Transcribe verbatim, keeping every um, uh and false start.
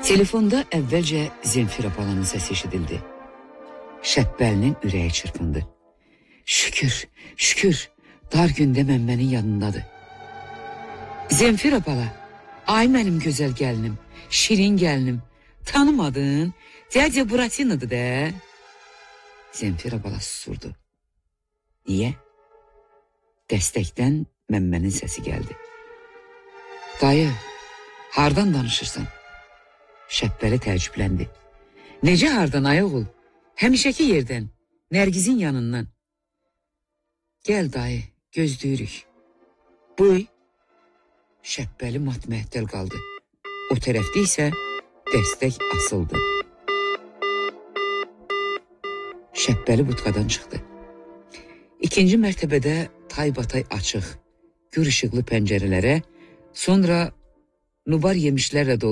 Telefonda əvvəlcə Zemfira balanın səsi eşidildi. Şəbbəlinin ürəyi çırpındı. Şükür, şükür, dar gündə məmmənin yanındadır. Zemfira bala, ay mənim gözəl gəlinim, şirin gəlinim, tanımadın, Dədya Buratino'dur da. Zemfira bala susurdu. Niyə? Dəstəkdən məmmənin səsi gəldi. Dayı, hardan danışırsan? Şəbbəli təəccübləndi. Necə hardan ay oğul? Həmişəki yerdən, Nərgizin yanından. Gəl dayı, gözləyirik. Buy. Şəbbəli mat-məhtəl qaldı. O tərəfdə isə dəstək asıldı. Şəbbəli butqadan çıxdı. İkinci mərtəbədə taybatay açıq, gür işıqlı pəncərələrə, sonra nubar yemişlərlə dolu